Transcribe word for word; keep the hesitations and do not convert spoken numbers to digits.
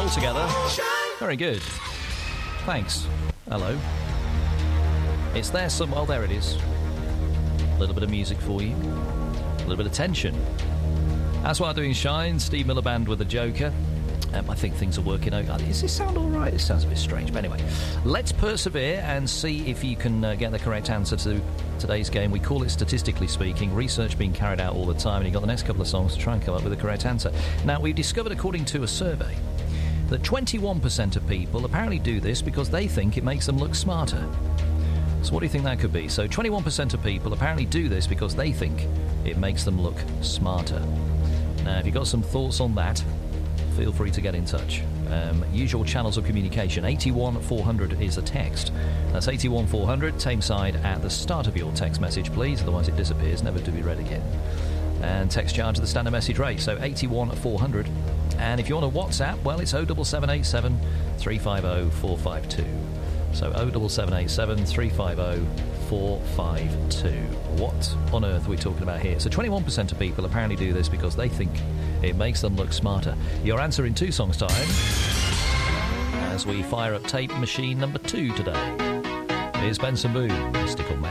all together. Very good. Thanks. Hello. It's there some... Oh, there it is. A little bit of music for you. A little bit of tension. That's what I'm doing, Shine. Steve Miller Band with the Joker. Um, I think things are working out. Does this sound all right? It sounds a bit strange. But anyway, let's persevere and see if you can uh, get the correct answer to today's game. We call it Statistically Speaking. Research being carried out all the time, and you've got the next couple of songs to try and come up with the correct answer. Now, we've discovered, according to a survey, that twenty-one percent of people apparently do this because they think it makes them look smarter. So what do you think that could be? So twenty-one percent of people apparently do this because they think it makes them look smarter. Now, if you've got some thoughts on that, feel free to get in touch. Um, usual channels of communication. eighty-one four hundred is a text. That's eighty-one four hundred, Tameside, at the start of your text message, please. Otherwise it disappears, never to be read again. And text charge at the standard message rate. So eighty-one four hundred. And if you want a WhatsApp, well, it's oh seven seven eight seven, three five oh, four five two. So oh seven seven eight seven, three five oh, four five two. What on earth are we talking about here? So twenty-one percent of people apparently do this because they think it makes them look smarter. Your answer in two songs' time, as we fire up tape machine number two today. Here's Benson Boone, Stickle Man.